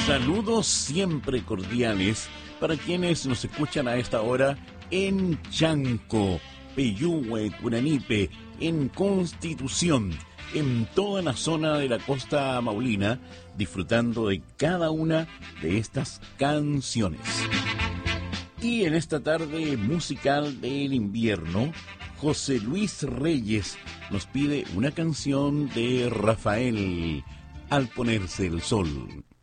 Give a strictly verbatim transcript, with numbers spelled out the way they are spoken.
Saludos siempre cordiales para quienes nos escuchan a esta hora en Chanco, Peyúgue, Curanipe, en Constitución, en toda la zona de la costa maulina, disfrutando de cada una de estas canciones. Y en esta tarde musical del invierno, José Luis Reyes nos pide una canción de Rafael, Al ponerse el sol.